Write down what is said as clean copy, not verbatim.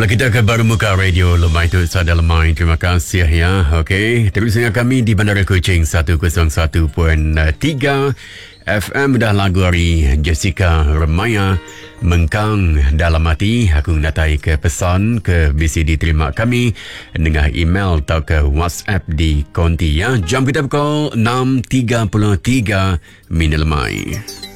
Kalau kita ke baru muka radio Lemai tu Sada Lemai, terima kasih ya. Okey, terus dengan kami di Bandara Kuching 101.3 FM. Dah lagu hari Jessica Remaya, Mengkang Dalam Hati. Aku natai ke pesan ke BCD terima kami dengan email atau ke WhatsApp di konti ya. Jam kita pukul 6.33 Mina Lemai.